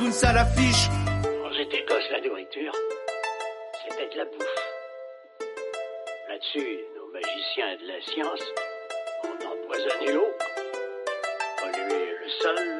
comme ça l'affiche. Quand j'étais gosse, la nourriture, c'était de la bouffe. Là-dessus, nos magiciens de la science ont empoisonné l'eau, pollué le sol,